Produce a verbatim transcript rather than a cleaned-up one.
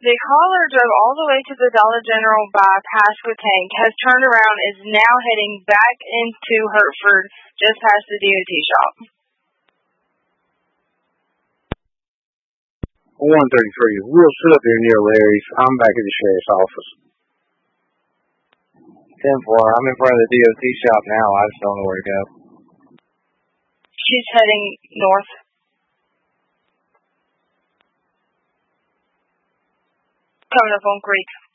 The caller drove all the way to the Dollar General by Pasco Tank, has turned around, is now heading back into Hertford, just past the D O T shop. one thirty-three. We'll sit up here near Larry's. I'm back at the sheriff's office. ten four. I'm in front of the D O T shop now. I just don't know where to go. She's heading north. Coming up on Creek.